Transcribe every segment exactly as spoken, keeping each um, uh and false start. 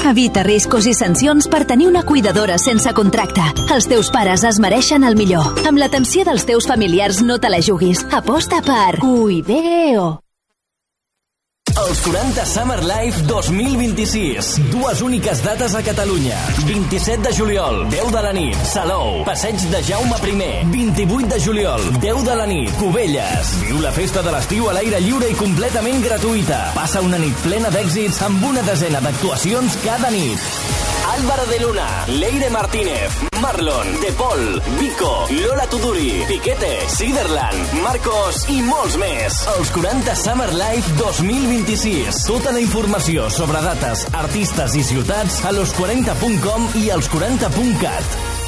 Evita riscos i sancions per tenir una cuidadora sense contracte. Els teus pares es mereixen el millor. Amb l'atenció dels teus familiars no te la juguis. Aposta per Cuideo. Els quaranta Summer Life dos mil vint-i-sis. Dues úniques dates a Catalunya. vint-i-set de juliol, deu de la nit, Salou, Passeig de Jaume primer. vint-i-vuit de juliol, deu de la nit, Cubelles. Viu la festa de l'estiu a l'aire lliure i completament gratuïta. Passa una nit plena d'èxits amb una desena d'actuacions cada nit. Álvaro de Luna, Leire Martínez, Marlon, De Paul, Vico, Lola Tuduri, Piquete, Siderland, Marcos i molts més. Els quaranta Summer Life dos mil vint-i-sis. Tota la informació sobre dates, artistes i ciutats a los quaranta punt com i als quaranta punt cat.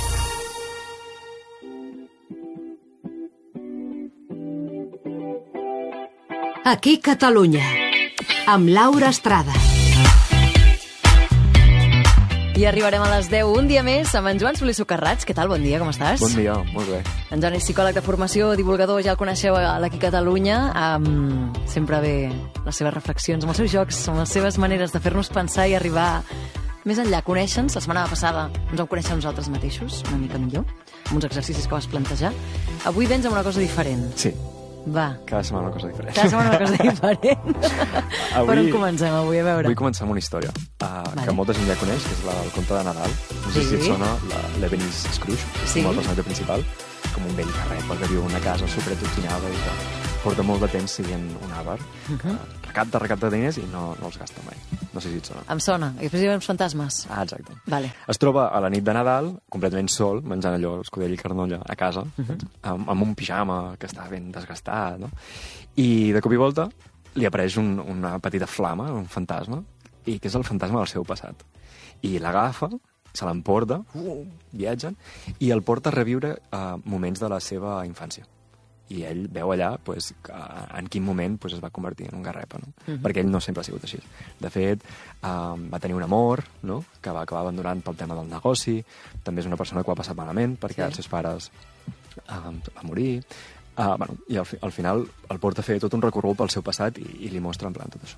Aquí Catalunya, amb Laura Estrada. I arribarem a les deu, un dia més, amb en Joan Soler Socarrats. Què tal? Bon dia, com estàs? Bon dia, molt bé. En Joan és psicòleg de formació, divulgador, ja el coneixeu a l'Aquí Catalunya. Um, sempre ve les seves reflexions, amb els seus jocs, amb les seves maneres de fer-nos pensar i arribar més enllà. Conèixer-nos, la setmana passada ens vam conèixer nosaltres mateixos, una mica millor, amb uns exercicis que vas plantejar. Avui vens amb una cosa diferent. Sí. Va. Cada setmana una cosa diferent. Cada setmana una cosa diferent. Avui, per on comencem avui, a veure? Vull començar amb una història uh, vale. que molta gent ja coneix, que és la del conte de Nadal. No sé sí. si et sona l'Ebenezer Scrooge, sí. com el personatge principal, com un vell carrer que viu en una casa superatotxinada i que porta molt de temps sent un àvar, uh -huh. que recapta, recapta diners i no, no els gasta mai. No sé si et sona. Em sona. I després hi ha uns fantasmes. Ah, exacte. Vale. Es troba a la nit de Nadal, completament sol, menjant allò, escudell i carnolla, a casa, uh -huh. amb, amb un pijama que està ben desgastat, no? I de cop i volta li apareix un, una petita flama, un fantasma, i que és el fantasma del seu passat. I l'agafa, se l'emporta, uh, viatgen, i el porta a reviure uh, moments de la seva infància. I ell veu allà pues, que, en quin moment pues, es va convertir en un garrepa, no? Uh -huh. Perquè ell no sempre ha sigut així. De fet, um, va tenir un amor, no?, que va acabar abandonant pel tema del negoci. També és una persona que ho ha passat malament perquè sí. els seus pares um, van morir. Uh, bueno, I al, fi, al final el porta a fer tot un recorregut pel seu passat i, i li mostra en plan tot això.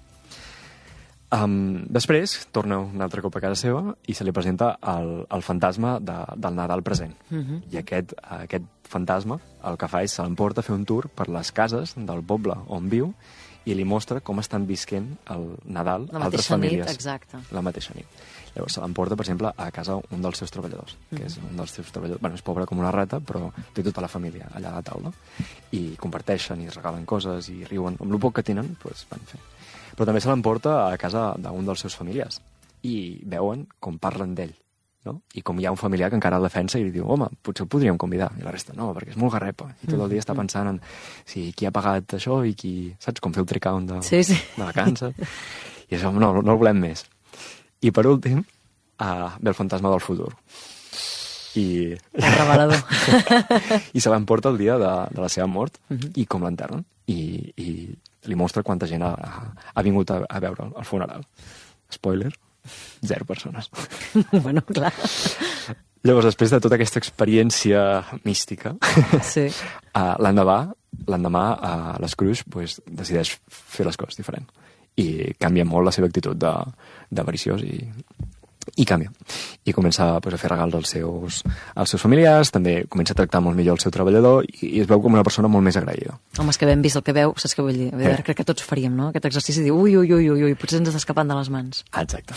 Um, després torna un altre cop a casa seva i se li presenta el, el fantasma de, del Nadal present. Uh -huh. I aquest, aquest fantasma el que fa és se l'emporta a fer un tour per les cases del poble on viu i li mostra com estan visquent el Nadal la altres famílies. Nit, exacte. La mateixa nit. Llavors se l'emporta, per exemple, a casa un dels seus treballadors, que uh -huh. és un dels seus treballadors... Bueno, és pobre com una rata, però té tota la família allà a la taula. I comparteixen i es regalen coses i riuen. Amb el poc que tenen, doncs van fer. Però també se l'emporta a casa d'un dels seus familiars i veuen com parlen d'ell, no? I com hi ha un familiar que encara el defensa i li diu, home, potser el podríem convidar. I la resta, no, perquè és molt garrepa. I tot el dia està pensant en si qui ha pagat això i qui... Saps? Com fer el trick-out de, sí, sí. de vacances. I això, no, no el volem més. I per últim, uh, ve el fantasma del futur. I... El revelador. I se l'emporta el dia de, de la seva mort uh -huh. i com l'enterren. I... i li mostra quanta gent ha, ha vingut a, a veure el funeral. Spoiler, zero persones. Bueno, clar. Llavors, després de tota aquesta experiència mística, sí. uh, l'endemà, l'endemà uh, l'Scrooge pues, decideix fer les coses diferent. I canvia molt la seva actitud d'avariciós i, i canvia. I comença pues, a fer regals als seus, als seus familiars, també comença a tractar molt millor el seu treballador i, i es veu com una persona molt més agraïda. Home, és que ben vist el que veu, saps què vull dir? Eh. Crec que tots faríem, no? Aquest exercici diu, ui, ui, ui, ui, ui, potser ens està escapant de les mans. Exacte.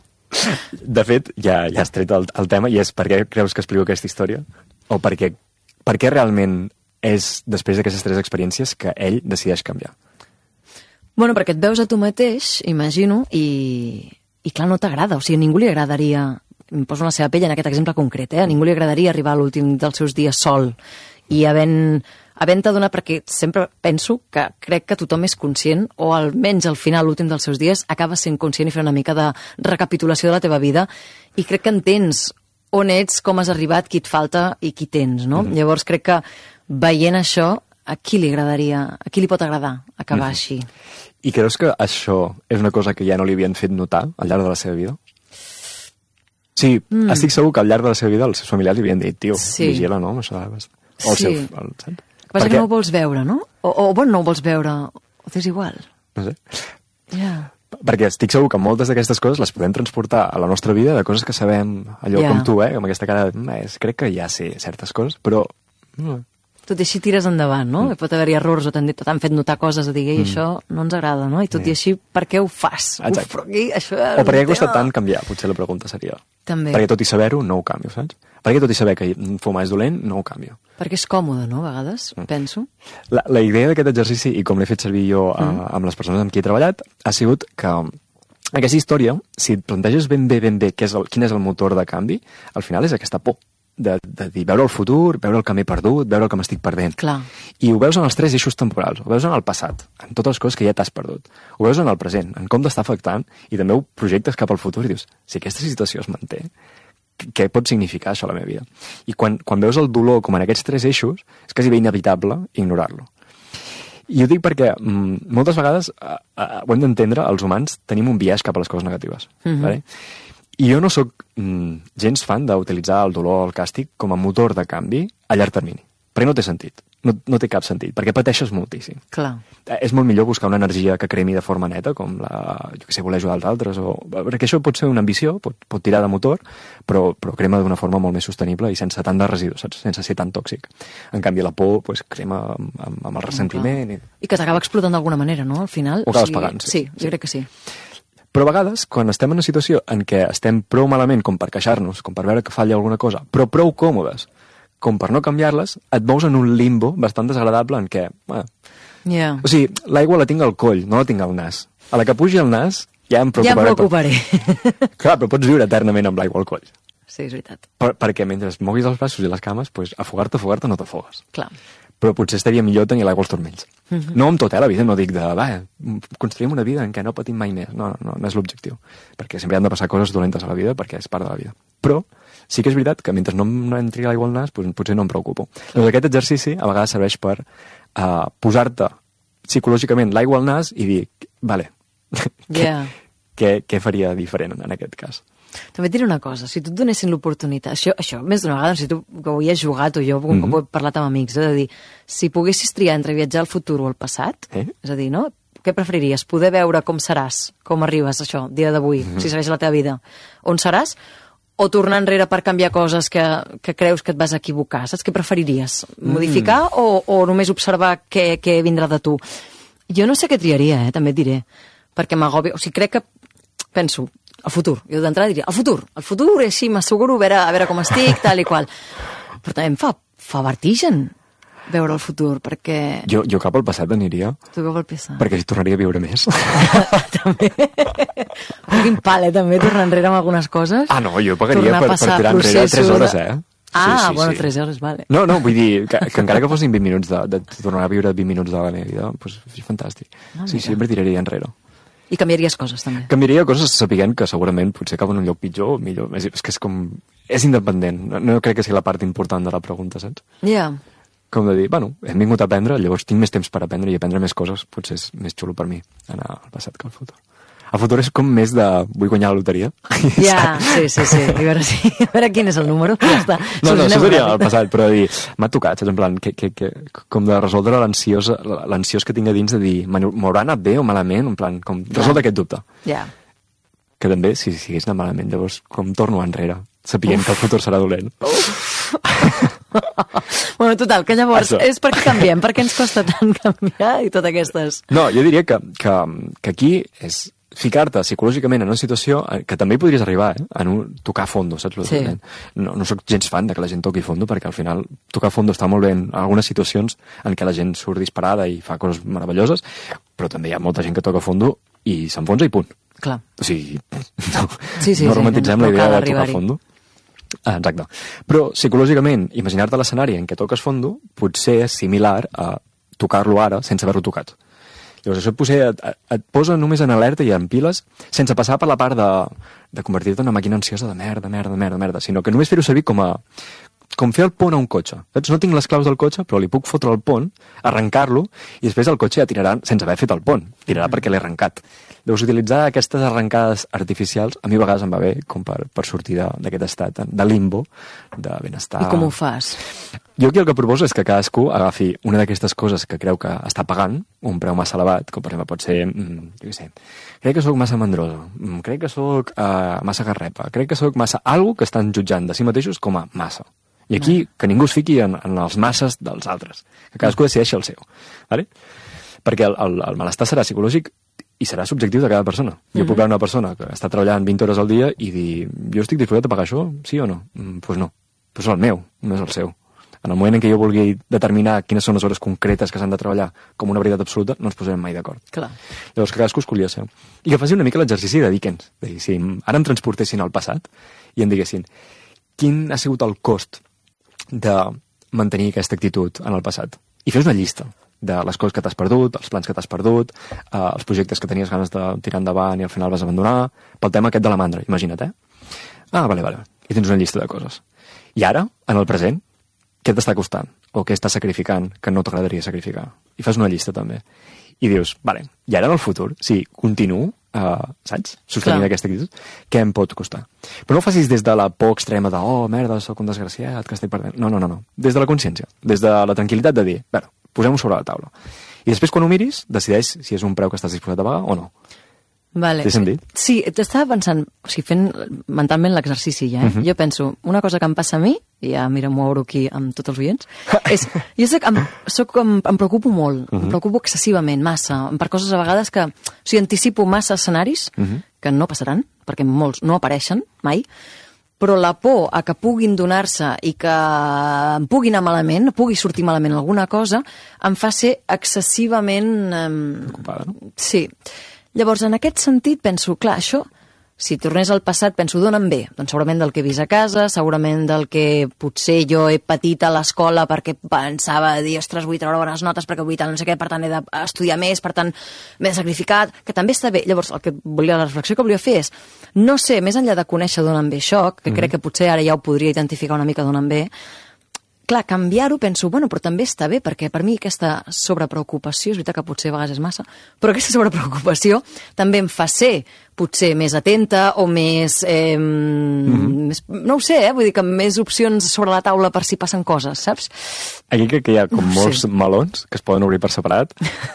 De fet, ja, ja has tret el, el tema i és per què creus que explico aquesta història? O per què, per què realment és, després d'aquestes tres experiències, que ell decideix canviar? Bueno, perquè et veus a tu mateix, imagino, i... I clar, no t'agrada, o sigui, a ningú li agradaria, em poso la seva pell en aquest exemple concret, eh? A ningú li agradaria arribar a l'últim dels seus dies sol i havent, havent-te donat, perquè sempre penso que crec que tothom és conscient, o almenys al final, l'últim dels seus dies, acaba sent conscient i fer una mica de recapitulació de la teva vida, i crec que entens on ets, com has arribat, qui et falta i qui tens, no? Mm-hmm. Llavors crec que veient això, a qui li agradaria, a qui li pot agradar acabar mm-hmm. així? I creus que això és una cosa que ja no li havien fet notar al llarg de la seva vida? Sí, mm. estic segur que al llarg de la seva vida els seus familiars li havien dit, tio, sí. vigila, no? Això, o el sí. seu... El, saps? Que passa Perquè... que no ho vols veure, no? O, o bon, no ho vols veure, o t'és igual. No sé. Ja. perquè estic segur que moltes d'aquestes coses les podem transportar a la nostra vida, de coses que sabem, allò Ja. com tu, eh, amb aquesta cara de, "Mm, crec que ja sé certes coses, però... Mm, Tot i així tires endavant, no? Mm. Pot haver-hi errors o t'han dit- t'han fet notar coses a dir, ei, mm. això no ens agrada, no? I tot i així, per què ho fas? Exacte. Uf, però aquí, això és O per què un costa tema. tant canviar? Potser la pregunta seria. També. Perquè tot i saber-ho, no ho canvio, saps? Perquè tot i saber que fumar és dolent, no ho canvio. Perquè és còmode, no? A vegades, Mm. penso. La, la idea d'aquest exercici, i com l'he fet servir jo a, Mm. amb les persones amb qui he treballat, ha sigut que aquesta història, si et planteges ben bé, ben bé què és el, quin és el motor de canvi, al final és aquesta por. De, de dir, veure el futur, veure el que m'he perdut, veure el que m'estic perdent. Clar. I ho veus en els tres eixos temporals, ho veus en el passat, en totes les coses que ja t'has perdut. Ho veus en el present, en com t'està afectant, i també ho projectes cap al futur i dius, si aquesta situació es manté, què pot significar això a la meva vida? I quan, quan veus el dolor com en aquests tres eixos, és quasi bé inevitable ignorar-lo. I ho dic perquè mm, moltes vegades eh, eh, ho hem d'entendre, els humans tenim un biaix cap a les coses negatives. Mhm. Vale? I jo no sóc mm, gens fan d'utilitzar el dolor o el càstig com a motor de canvi a llarg termini, perquè no té sentit, no, no té cap sentit, perquè pateixes moltíssim. Clar. Eh, És molt millor buscar una energia que cremi de forma neta, com la, jo què sé, voler ajudar els altres, o, perquè això pot ser una ambició, pot, pot tirar de motor, però, però crema d'una forma molt més sostenible i sense tant de residus, saps? Sense ser tan tòxic. En canvi, la por pues, crema amb, amb, amb el ressentiment. I... I que t'acaba explotant d'alguna manera, no? Al final. Ho acabes pagant, sí. Sí, jo crec que sí. Però a vegades, quan estem en una situació en què estem prou malament com per queixar-nos, com per veure que falla alguna cosa, però prou còmodes com per no canviar-les, et mous en un limbo bastant desagradable en què... Bueno, Yeah. o sigui, l'aigua la tinc al coll, no la tinc al nas. A la que pugi al nas ja em Ja em preocuparé. preocuparé. Clar, però pots viure eternament amb l'aigua al coll. Sí, és veritat. Per, perquè mentre moguis els braços i les cames, pues, afogar-te, afogar-te no t'afogues. Clar. Però potser estaria millor tenir l'aigua als turmells. Mhm. Mm -hmm. No amb tot, eh, la vida, no dic de, va, construïm una vida en què no patim mai més. No, no, no és l'objectiu. Perquè sempre han de passar coses dolentes a la vida, perquè és part de la vida. Però sí que és veritat que mentre no, no entri l'aigua al nas, pues, potser no em preocupo. Llavors aquest exercici a vegades serveix per uh, posar-te psicològicament l'aigua al nas i dir, vale, Yeah. què, què faria diferent en aquest cas? També et diré una cosa, si tu et donessin l'oportunitat, això, això més d'una vegada, si tu que ho hi has jugat o jo, com Mhm. mm -hmm. ho he parlat amb amics, eh, de dir, si poguessis triar entre viatjar al futur o al passat, Eh? és a dir, no? Què preferiries? Poder veure com seràs, com arribes, això, dia d'avui, Mhm. mm -hmm. si segueix la teva vida, on seràs, o tornar enrere per canviar coses que, que creus que et vas equivocar, saps? Què preferiries? Modificar Mm. o, o només observar què, què vindrà de tu? Jo no sé què triaria, eh, també et diré, perquè m'agobio, o sigui, crec que, penso, el futur, jo d'entrada diria, el futur, el futur, i així m'asseguro a veure, a veure com estic, tal i qual. Però també em fa, fa vertigen veure el futur, perquè... Jo, jo cap al passat aniria, Tu què vol pensar? perquè si tornaria a viure més. també. Quin pal, eh, també, tornar enrere amb algunes coses. Ah, no, jo pagaria Tornar a per, per passar tirar enrere processos tres hores, de- eh? Ah, bueno, tres hores, vale. No, no, vull dir, que, que encara que fossin vint minuts de, de tornar a viure vint minuts de la meva vida, doncs és fantàstic. Ah, sí, mira. sempre tiraria enrere. I canviaries coses, també. Canviaria coses sapiguent que segurament potser acabo en un lloc pitjor o millor. És, és que és com... És independent. No, no crec que sigui la part important de la pregunta, saps? Ja. Yeah. Com de dir, bueno, hem vingut a aprendre, llavors tinc més temps per aprendre i aprendre més coses, potser és més xulo per mi anar al passat que al futur. El futur és com més de vull guanyar la loteria. Ja, sí, sí, sí. A veure, si, a veure quin és el número. Ja està. No, no, això Solucionem seria ràpid. el passat, però de dir, m'ha tocat, saps? En plan, que, que, que, com de resoldre l'ansiós l'ansiós que tinc a dins de dir, m'haurà anat bé o malament, en plan, com resoldre aquest dubte. Ja. Que també, si sigués anat malament, llavors com torno enrere, sapient Uf. que el futur serà dolent. Bueno, total, que llavors Això. és perquè canviem, perquè ens costa tant canviar i totes aquestes... No, jo diria que, que, que aquí és ficar-te psicològicament en una situació que també hi podries arribar, eh? En un, tocar fondo, saps? Sí. No, no sóc gens fan de que la gent toqui fondo, perquè al final tocar fondo està molt bé en algunes situacions en què la gent surt disparada i fa coses meravelloses, però també hi ha molta gent que toca fondo i s'enfonsa i punt. Clar. O sigui, no, Sí, sí, no sí, romantitzem no la idea cal de tocar arribar-hi. fondo. Ah, exacte. Però psicològicament, imaginar-te l'escenari en què toques fondo potser és similar a tocar-lo ara sense haver-lo tocat. Llavors això et, posa, et, et posa només en alerta i en piles sense passar per la part de, de convertir-te en una màquina ansiosa de merda, merda, merda, merda, sinó que només fer-ho servir com a com fer el pont a un cotxe. Saps? No tinc les claus del cotxe, però li puc fotre el pont, arrencar-lo, i després el cotxe ja tirarà sense haver fet el pont. Tirarà mm. perquè l'he arrencat. Llavors, utilitzar aquestes arrencades artificials, a mi a vegades em va bé, com per, per sortir d'aquest estat de limbo, de benestar... I com ho fas? Jo aquí el que proposo és que cadascú agafi una d'aquestes coses que creu que està pagant, un preu massa elevat, com per exemple pot ser, jo què sé, crec que sóc massa mandroso, crec que sóc uh, massa garrepa, crec que sóc massa... Algo que estan jutjant de si mateixos com a massa. I aquí, que ningú es fiqui en, en els masses dels altres, que cadascú decideixi el seu. Vale? Perquè el, el, el malestar serà psicològic i serà subjectiu de cada persona. Jo mm-hmm. puc veure una persona que està treballant vint hores al dia i dir, jo estic disposat a pagar això, sí o no? Doncs pues no. Pues és el meu, no és el seu. En el moment en què jo vulgui determinar quines són les hores concretes que s'han de treballar com una veritat absoluta, no ens posarem mai d'acord. Clar. Llavors, que cadascú escollia el seu. I que faci una mica l'exercici de Dickens. De dir, si ara em transportessin al passat i em diguessin quin ha sigut el cost de mantenir aquesta actitud en el passat. I fes una llista de les coses que t'has perdut, els plans que t'has perdut, eh, els projectes que tenies ganes de tirar endavant i al final vas abandonar, pel tema aquest de la mandra, imagina't, eh? Ah, vale, vale. I tens una llista de coses. I ara, en el present, què t'està costant? O què estàs sacrificant que no t'agradaria sacrificar? I fas una llista, també. I dius, vale, i ara en el futur, si continuo, uh, saps? Sostenint aquesta actitud, què em pot costar? Però no ho facis des de la por extrema de, oh, merda, sóc un desgraciat, que estic perdent. No, no, no, no. Des de la consciència, des de la tranquil·litat de dir, bueno, posem-ho sobre la taula. I després, quan ho miris, decideix si és un preu que estàs disposat a pagar o no. Vale. Té sentit? Sí, t'estava pensant, o sigui, fent mentalment l'exercici ja, eh? Uh-huh. Jo penso, una cosa que em passa a mi, i ja, mira, m'ho obro aquí amb tots els oients, és, jo soc, em, soc, em, em preocupo molt, uh-huh. em preocupo excessivament, massa, per coses a vegades que, o sigui, anticipo massa escenaris uh-huh. que no passaran, perquè molts no apareixen mai, però la por a que puguin donar-se i que em pugui anar malament, pugui sortir malament alguna cosa, em fa ser excessivament... Eh, Preocupada, no? Sí. Llavors, en aquest sentit, penso, clar, això, si tornés al passat, penso, d'on em ve? Doncs segurament del que he vist a casa, segurament del que potser jo he patit a l'escola perquè pensava dir, ostres, vull treure bones notes perquè vull tal, no sé què, per tant he d'estudiar més, per tant m'he sacrificat, que també està bé. Llavors, el que volia, la reflexió que volia fer és, no sé, més enllà de conèixer d'on em ve això, que mm-hmm. crec que potser ara ja ho podria identificar una mica d'on em ve, clar, canviar-ho, penso, bueno, però també està bé, perquè per mi aquesta sobrepreocupació, és veritat que potser a vegades és massa, però aquesta sobrepreocupació també em fa ser potser més atenta o més, eh, mm-hmm. més... No ho sé, eh? Vull dir que més opcions sobre la taula per si passen coses, saps? Aquí crec que hi ha com molts sí. melons que es poden obrir per separat.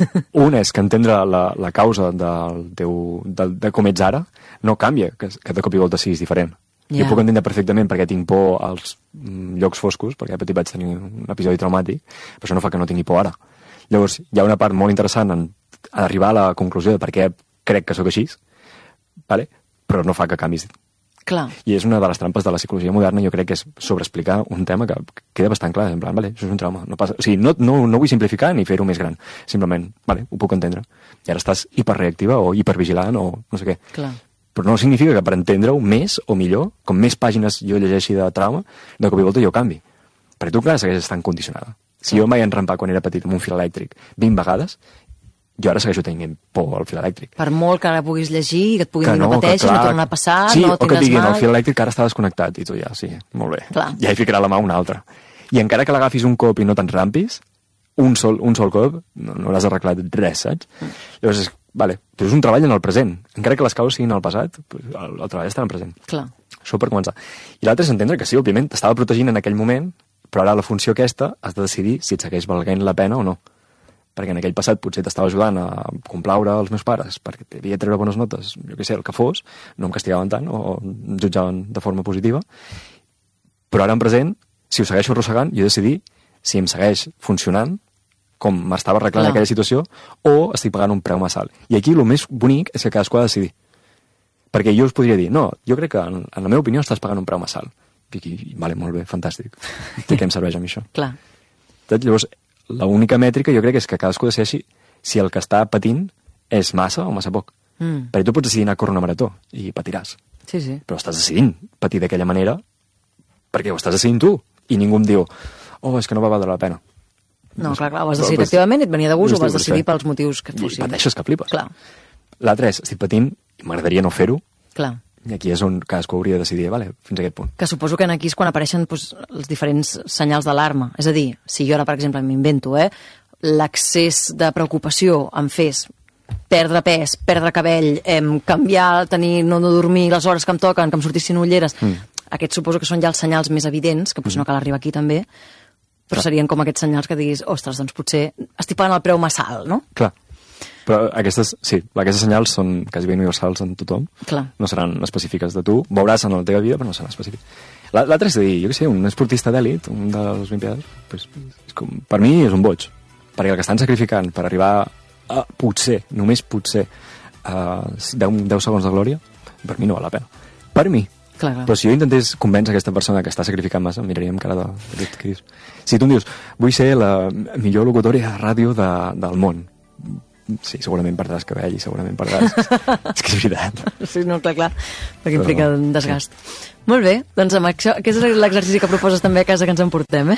Un és que entendre la, la causa del teu, de, de com ets ara no canvia, que, que de cop i volta siguis diferent. Yeah. Jo puc entendre perfectament perquè tinc por als mm, llocs foscos, perquè de petit vaig tenir un episodi traumàtic, però això no fa que no tingui por ara. Llavors, hi ha una part molt interessant en arribar a la conclusió de per què crec que sóc així, vale? Però no fa que canvis. Clar. I és una de les trampes de la psicologia moderna, jo crec que és sobreexplicar un tema que queda bastant clar, en plan, vale, això és un trauma. No passa... O sigui, no, no, no vull simplificar ni fer-ho més gran, simplement, vale, ho puc entendre. I ara estàs hiperreactiva o hipervigilant o no sé què. Clar. Però no significa que per entendre-ho més o millor, com més pàgines jo llegeixi de trauma, de cop i volta jo canvi. Perquè tu, clar, segueixes estant condicionada. Si jo em vaig enrampar quan era petit amb un fil elèctric vint vegades, jo ara segueixo tenint por al fil elèctric. Per molt que ara puguis llegir, que et puguin que dir no, no pateixis, no torna a passar, sí, no tindràs mal... Sí, o que et diguin el fil elèctric que ara està desconnectat, i tu ja, sí, molt bé. Clar. Ja hi ficarà la mà una altra. I encara que l'agafis un cop i no t'enrampis, un sol, un sol cop, no, no l'has arreglat res, saps? Mm. Llavors, és, vale, però és un treball en el present. Encara que les causes siguin al passat, el, el treball està en el present. Clar. Això per començar. I l'altre és entendre que sí, òbviament, t'estava protegint en aquell moment, però ara la funció aquesta has de decidir si et segueix valent la pena o no. Perquè en aquell passat potser t'estava ajudant a complaure els meus pares, perquè devia treure bones notes, jo què sé, el que fos, no em castigaven tant o em jutjaven de forma positiva. Però ara en present, si ho segueixo arrossegant, jo he de decidir si em segueix funcionant com m'estava arreglant aquella situació, o estic pagant un preu massa alt. I aquí el més bonic és que cadascú ha de decidir. Perquè jo us podria dir, no, jo crec que en, en la meva opinió estàs pagant un preu massa alt. I aquí, vale, molt bé, fantàstic. De què em serveix a mi això? Clar. Llavors, l'única mètrica jo crec que és que cadascú decideixi si el que està patint és massa o massa poc. Mm. Perquè tu pots decidir anar a córrer una marató i patiràs. Sí, sí. Però estàs decidint patir d'aquella manera perquè ho estàs decidint tu. I ningú em diu, oh, és que no va valdre la pena. No, clar, clar, ho vas decidir efectivament, et venia de gust, ho vas decidir pels motius que et fossin. I pateixes que flipes. Clar. L'altre és, estic patint i m'agradaria no fer-ho. Clar. I aquí és on cadascú hauria de decidir, vale, fins a aquest punt. Que suposo que aquí és quan apareixen doncs, els diferents senyals d'alarma. És a dir, si jo ara, per exemple, m'invento, eh, l'accés de preocupació em fes perdre pes, perdre cabell, eh, canviar, tenir, no, no dormir les hores que em toquen, que em sortissin ulleres, mm. aquests suposo que són ja els senyals més evidents, que potser mm. no cal arribar aquí també, però Clar. serien com aquests senyals que diguis, ostres, doncs potser estic pagant el preu massa alt, no? Clar. Però aquestes, sí, aquestes senyals són quasi ben universals en tothom. Clar. No seran específiques de tu. Veuràs en la teva vida, però no seran específiques. L'altre és a dir, jo què sé, un esportista d'èlit, un dels Olimpiades, pues, és com, per mi és un boig. Perquè el que estan sacrificant per arribar a, potser, només potser, a deu segons de glòria, per mi no val la pena. Per mi. Clar, clar. Però si jo intentés convèncer aquesta persona que està sacrificant massa, miraria amb cara de... de què dius? Si tu em dius, vull ser la millor locutòria de ràdio de, del món, sí, segurament perdràs cabell i segurament perdràs... és que és veritat. Sí, no, clar, clar, perquè implica un desgast. Sí. Molt bé, doncs amb això, aquest és l'exercici que proposes també a casa que ens emportem, eh?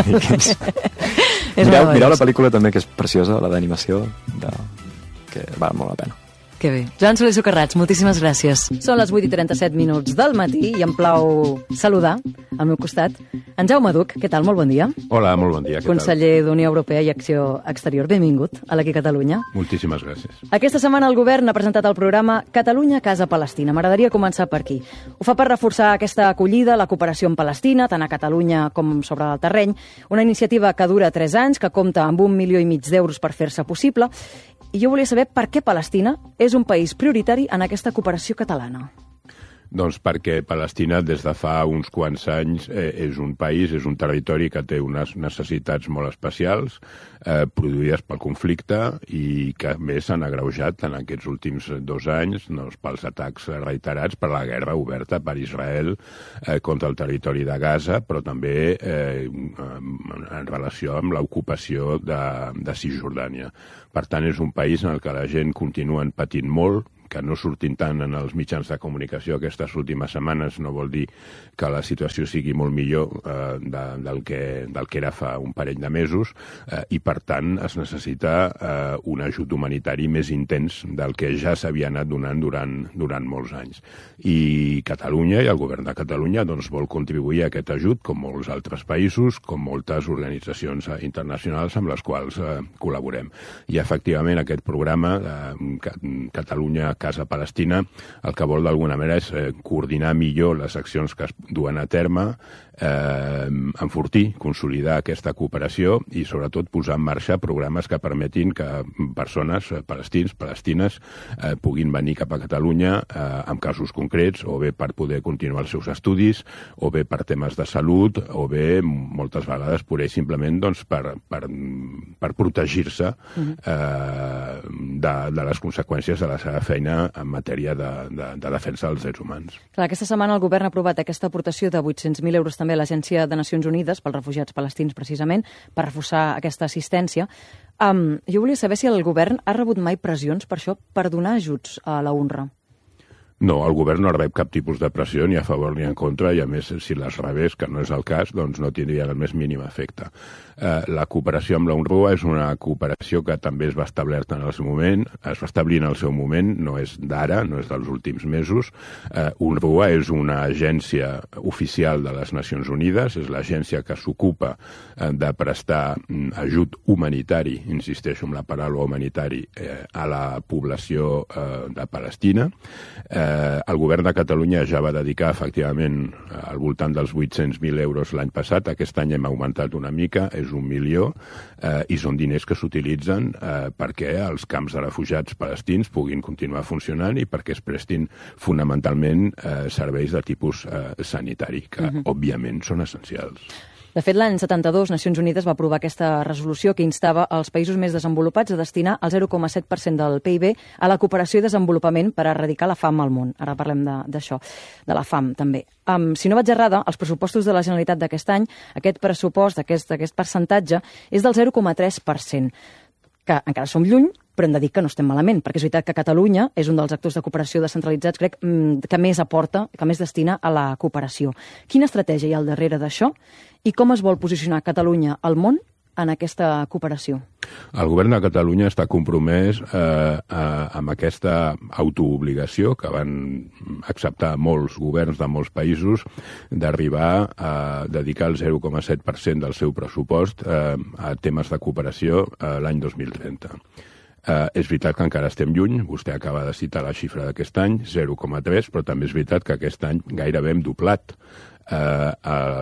mireu, mireu la pel·lícula també, que és preciosa, la d'animació, de... que val molt la pena. Que bé. Joan Soler Socarrats, moltíssimes gràcies. Són les vuit i trenta-set minuts del matí i em plau saludar al meu costat en Jaume Duch. Què tal? Molt bon dia. Hola, molt bon dia. Què Conseller d'Unió Europea i Acció Exterior. Benvingut a l'Aquí Catalunya. Moltíssimes gràcies. Aquesta setmana el govern ha presentat el programa Catalunya Casa Palestina. M'agradaria començar per aquí. Ho fa per reforçar aquesta acollida, la cooperació en Palestina, tant a Catalunya com sobre el terreny. Una iniciativa que dura tres anys, que compta amb un milió i mig d'euros per fer-se possible. I jo volia saber per què Palestina és un país prioritari en aquesta cooperació catalana. Doncs perquè Palestina des de fa uns quants anys eh, és un país, és un territori que té unes necessitats molt especials eh, produïdes pel conflicte i que més s'han agreujat en aquests últims dos anys doncs, pels atacs reiterats per la guerra oberta per Israel eh, contra el territori de Gaza, però també eh, en relació amb l'ocupació de, de Cisjordània. Per tant, és un país en el que la gent continuen patint molt, que no surtin tant en els mitjans de comunicació aquestes últimes setmanes no vol dir que la situació sigui molt millor eh, de, del, que, del que era fa un parell de mesos eh, i, per tant, es necessita eh, un ajut humanitari més intens del que ja s'havia anat donant durant, durant molts anys. I Catalunya i el govern de Catalunya doncs, vol contribuir a aquest ajut, com molts altres països, com moltes organitzacions internacionals amb les quals eh, col·laborem. I, efectivament, aquest programa eh, Catalunya Casa Palestina, el que vol d'alguna manera és eh, coordinar millor les accions que es duen a terme, eh, enfortir, consolidar aquesta cooperació i sobretot posar en marxa programes que permetin que persones, eh, palestins, palestines, eh, puguin venir cap a Catalunya eh, en casos concrets, o bé per poder continuar els seus estudis, o bé per temes de salut, o bé moltes vegades poder simplement doncs, per, per, per protegir-se eh, de, de les conseqüències de la seva feina en matèria de, de, de defensa dels drets humans. Clar, aquesta setmana el govern ha aprovat aquesta aportació de vuit-cents mil euros també a l'Agència de Nacions Unides pels refugiats palestins, precisament, per reforçar aquesta assistència. Um, jo volia saber si el govern ha rebut mai pressions per això, per donar ajuts a la U N R W A. No, el govern no rep cap tipus de pressió, ni a favor ni en contra, i a més, si les rebés, que no és el cas, doncs no tindria el més mínim efecte. Eh, la cooperació amb la U N R W A és una cooperació que també es va establerta en el seu moment, es va establir en el seu moment, no és d'ara, no és dels últims mesos. Eh, U N R W A és una agència oficial de les Nacions Unides, és l'agència que s'ocupa eh, de prestar mm, ajut humanitari, insisteixo en la paraula humanitari, eh, a la població eh, de Palestina. Eh, el govern de Catalunya ja va dedicar, efectivament, al voltant dels vuit-cents mil euros l'any passat. Aquest any hem augmentat una mica, és un milió, eh, i són diners que s'utilitzen eh, perquè els camps de refugiats palestins puguin continuar funcionant i perquè es prestin fonamentalment eh, serveis de tipus eh, sanitari, que, uh-huh. òbviament, són essencials. De fet, l'any setanta-dos, Nacions Unides va aprovar aquesta resolució que instava els països més desenvolupats a destinar el zero coma set per cent del P I B a la cooperació i desenvolupament per erradicar la fam al món. Ara parlem d'això, de, de la fam, també. Um, si no vaig errada, els pressupostos de la Generalitat d'aquest any, aquest pressupost, aquest, aquest percentatge, és del zero coma tres per cent, que encara som lluny, però hem de dir que no estem malament, perquè és veritat que Catalunya és un dels actors de cooperació descentralitzats, crec, que més aporta, que més destina a la cooperació. Quina estratègia hi ha al darrere d'això i com es vol posicionar Catalunya al món en aquesta cooperació? El govern de Catalunya està compromès eh, eh, amb aquesta autoobligació que van acceptar molts governs de molts països d'arribar a dedicar el zero coma set per cent del seu pressupost eh, a temes de cooperació eh, l'any dos mil trenta. Eh, és veritat que encara estem lluny, vostè acaba de citar la xifra d'aquest any, zero coma tres, però també és veritat que aquest any gairebé hem doblat eh,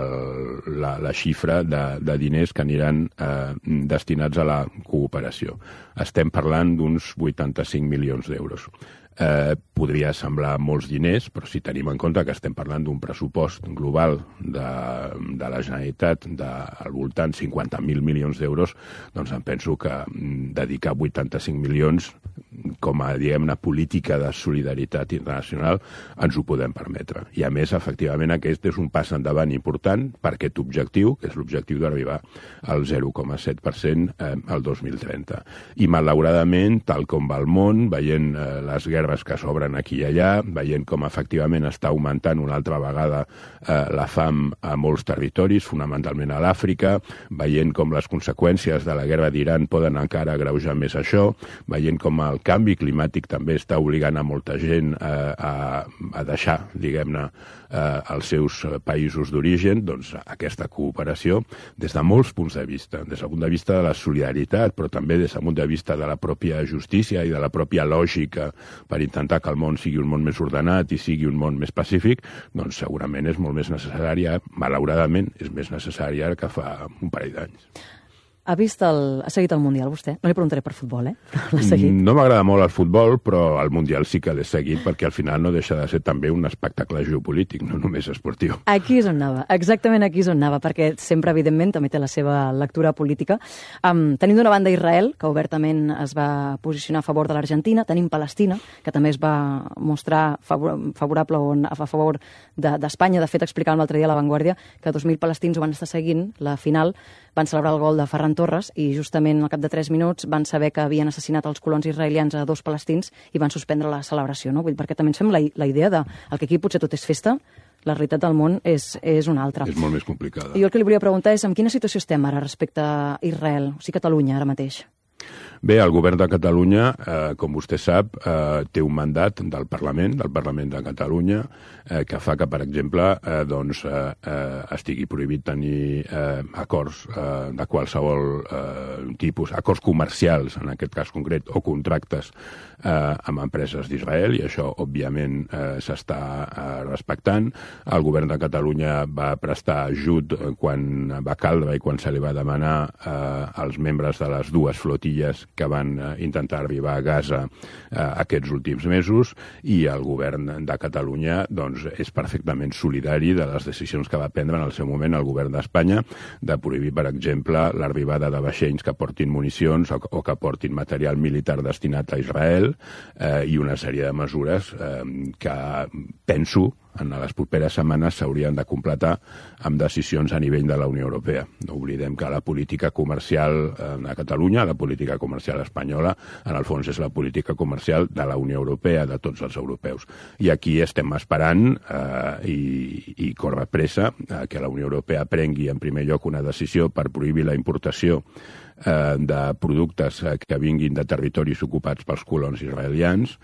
el, la, la xifra de, de diners que aniran eh, destinats a la cooperació. Estem parlant d'uns vuitanta-cinc milions d'euros. Eh, podria semblar molts diners, però si tenim en compte que estem parlant d'un pressupost global de, de la Generalitat del voltant cinquanta mil milions d'euros, doncs em penso que dedicar vuitanta-cinc milions com a, diguem-ne, política de solidaritat internacional ens ho podem permetre. I a més, efectivament, aquest és un pas endavant important per aquest objectiu, que és l'objectiu d'arribar al zero coma set per cent eh, al dos mil trenta. I malauradament, tal com va el món, veient eh, les guerres que s'obren aquí i allà, veient com efectivament està augmentant una altra vegada eh, la fam a molts territoris, fonamentalment a l'Àfrica, veient com les conseqüències de la guerra d'Iran poden encara agreujar més això, veient com el canvi climàtic també està obligant a molta gent eh, a, a deixar, diguem-ne, eh, els seus països d'origen, doncs aquesta cooperació, des de molts punts de vista, des del punt de vista de la solidaritat, però també des del punt de vista de la pròpia justícia i de la pròpia lògica per intentar que el món sigui un món més ordenat i sigui un món més pacífic, doncs segurament és molt més necessària, malauradament, és més necessària que fa un parell d'anys. Ha vist el... ha seguit el Mundial, vostè? No li preguntaré per futbol, eh? L'ha seguit. No m'agrada molt el futbol, però el Mundial sí que l'he seguit perquè al final no deixa de ser també un espectacle geopolític, no només esportiu. Aquí és on anava, exactament aquí és on anava, perquè sempre, evidentment, també té la seva lectura política. Um, tenim d'una banda Israel, que obertament es va posicionar a favor de l'Argentina, tenim Palestina, que també es va mostrar favor, favorable o a favor d'Espanya. De, de fet, explicàvem l'altre dia a La Vanguardia que dos mil palestins ho van estar seguint, la final, van celebrar el gol de Ferran Torres i justament al cap de tres minuts van saber que havien assassinat els colons israelians a dos palestins i van suspendre la celebració, no? Vull dir, perquè també ens fem la, la idea de el que aquí potser tot és festa, la realitat del món és, és una altra. És molt més complicada. I jo el que li volia preguntar és en quina situació estem ara respecte a Israel, o sigui Catalunya ara mateix? Bé, el govern de Catalunya, eh, com vostè sap, eh, té un mandat del Parlament, del Parlament de Catalunya, eh, que fa que, per exemple, eh, doncs, eh, eh, estigui prohibit tenir eh, acords eh, de qualsevol eh, tipus, acords comercials, en aquest cas concret, o contractes eh, amb empreses d'Israel, i això, òbviament, eh, s'està eh, respectant. El govern de Catalunya va prestar ajut quan va caldre i quan se li va demanar eh, als membres de les dues flotilles que van eh, intentar arribar a Gaza eh, aquests últims mesos, i el govern de Catalunya doncs, és perfectament solidari de les decisions que va prendre en el seu moment el govern d'Espanya de prohibir, per exemple, l'arribada de vaixells que portin municions o, o que portin material militar destinat a Israel eh, i una sèrie de mesures eh, que penso en les properes setmanes s'haurien de completar amb decisions a nivell de la Unió Europea. No oblidem que la política comercial a Catalunya, la política comercial espanyola, en el fons és la política comercial de la Unió Europea, de tots els europeus. I aquí estem esperant eh, i, i corre pressa eh, que la Unió Europea prengui en primer lloc una decisió per prohibir la importació eh, de productes eh, que vinguin de territoris ocupats pels colons israelians,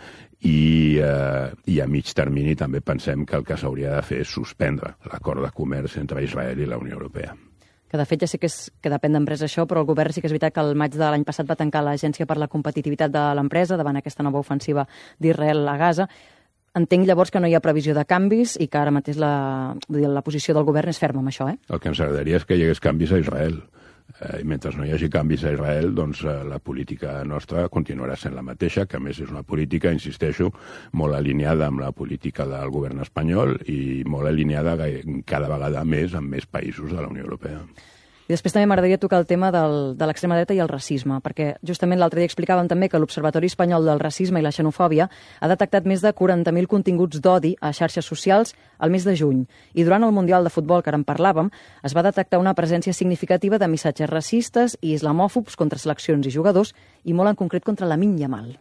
i, eh, i a mig termini també pensem que el que s'hauria de fer és suspendre l'acord de comerç entre Israel i la Unió Europea. Que de fet ja sé que, és, que depèn d'empresa això, però el govern sí que és veritat que el maig de l'any passat va tancar l'Agència per la Competitivitat de l'empresa davant aquesta nova ofensiva d'Israel a Gaza. Entenc llavors que no hi ha previsió de canvis i que ara mateix la, vull dir, la posició del govern és ferma amb això, eh? El que ens agradaria és que hi hagués canvis a Israel. Eh, I mentre no hi hagi canvis a Israel, doncs eh, la política nostra continuarà sent la mateixa, que a més és una política, insisteixo, molt alineada amb la política del govern espanyol i molt alineada cada vegada més amb més països de la Unió Europea. I després també m'agradaria tocar el tema del, de l'extrema dreta i el racisme, perquè justament l'altre dia explicàvem també que l'Observatori Espanyol del Racisme i la Xenofòbia ha detectat més de quaranta mil continguts d'odi a xarxes socials al mes de juny. I durant el Mundial de Futbol, que ara en parlàvem, es va detectar una presència significativa de missatges racistes i islamòfobs contra seleccions i jugadors, i molt en concret contra Lamine Yamal.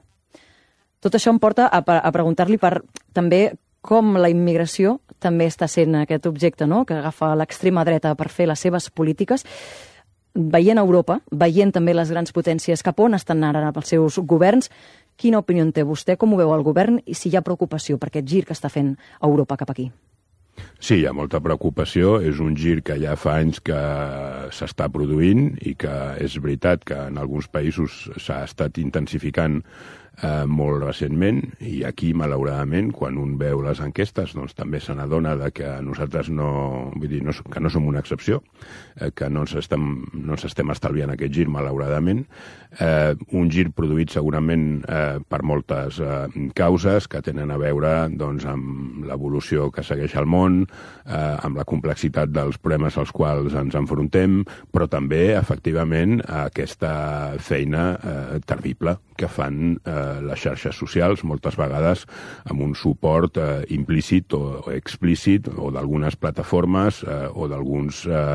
Tot això em porta a, a preguntar-li per també com la immigració també està sent aquest objecte, no?, que agafa l'extrema dreta per fer les seves polítiques. Veient Europa, veient també les grans potències cap on estan ara els seus governs, quina opinió té vostè, com ho veu el govern i si hi ha preocupació per aquest gir que està fent Europa cap aquí? Sí, hi ha molta preocupació. És un gir que ja fa anys que s'està produint i que és veritat que en alguns països s'ha estat intensificant eh, molt recentment, i aquí, malauradament, quan un veu les enquestes, doncs també se n'adona de que nosaltres no, vull dir, no, que no som una excepció, eh, que no ens estem, no ens estem estalviant aquest gir, malauradament. Eh, un gir produït segurament eh, per moltes eh, causes que tenen a veure doncs, amb l'evolució que segueix el món, eh, amb la complexitat dels problemes als quals ens enfrontem, però també, efectivament, aquesta feina eh, terrible que fan eh, les xarxes socials, moltes vegades amb un suport eh, implícit o, o explícit, o d'algunes plataformes eh, o d'alguns eh,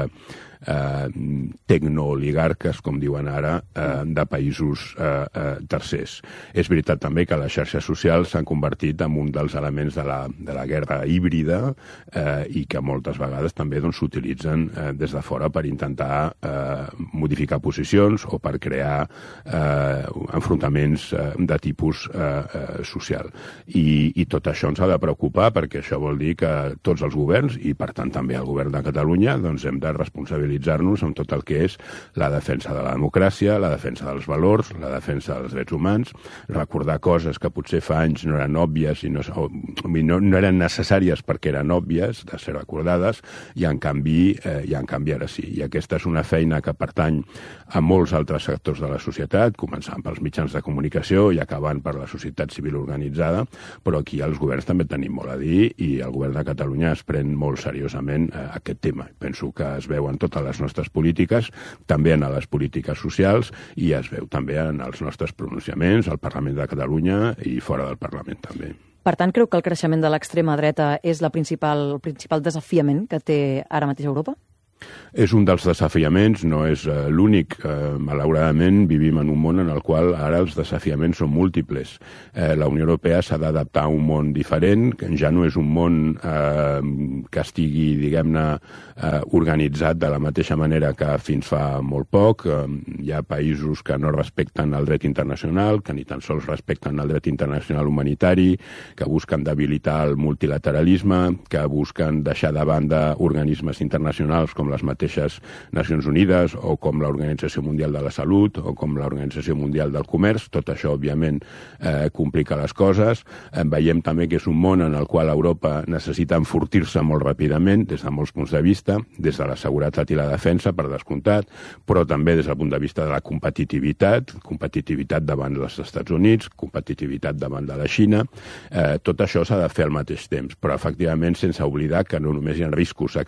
eh, tecnooligarques, com diuen ara, eh, de països eh, eh, tercers. És veritat també que les xarxes socials s'han convertit en un dels elements de la, de la guerra híbrida eh, i que moltes vegades també doncs, s'utilitzen eh, des de fora per intentar eh, modificar posicions o per crear eh, enfrontaments eh, de tipus eh, eh, social. I, I tot això ens ha de preocupar, perquè això vol dir que tots els governs, i per tant també el govern de Catalunya, doncs hem de responsabilitzar-nos amb tot el que és la defensa de la democràcia, la defensa dels valors, la defensa dels drets humans, recordar coses que potser fa anys no eren òbvies i no, o, no, no eren necessàries perquè eren òbvies de ser recordades, i en canvi, eh, i en canvi ara sí. I aquesta és una feina que pertany a molts altres sectors de la societat, començant pels mitjans de comunicació i acabant per la societat civil organitzada, però aquí els governs també tenim molt a dir, i el govern de Catalunya es pren molt seriosament eh, aquest tema. Penso que es veu en totes les nostres polítiques, també en les polítiques socials, i es veu també en els nostres pronunciaments al Parlament de Catalunya i fora del Parlament també. Per tant, creu que el creixement de l'extrema dreta és la principal, el principal desafiament que té ara mateix Europa? És un dels desafiaments, no és uh, l'únic. Uh, malauradament vivim en un món en el qual ara els desafiaments són múltiples. Uh, la Unió Europea s'ha d'adaptar a un món diferent, que ja no és un món uh, que estigui, diguem-ne, uh, organitzat de la mateixa manera que fins fa molt poc. Uh, hi ha països que no respecten el dret internacional, que ni tan sols respecten el dret internacional humanitari, que busquen debilitar el multilateralisme, que busquen deixar de banda organismes internacionals com les mateixes Nacions Unides o com l'Organització Mundial de la Salut o com l'Organització Mundial del Comerç. Tot això, òbviament, eh, complica les coses. Eh, veiem també que és un món en el qual Europa necessita enfortir-se molt ràpidament des de molts punts de vista, des de la seguretat i la defensa, per descomptat, però també des del punt de vista de la competitivitat, competitivitat davant dels Estats Units, competitivitat davant de la Xina. Eh, tot això s'ha de fer al mateix temps, però efectivament sense oblidar que no només hi ha riscos